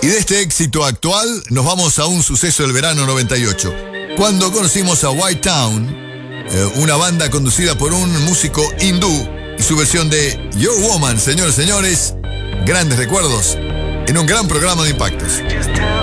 Y de este éxito actual nos vamos a un suceso del verano 98, cuando conocimos a White Town, una banda conducida por un músico hindú y su versión de Your Woman, señores, grandes recuerdos en un gran programa de impactos.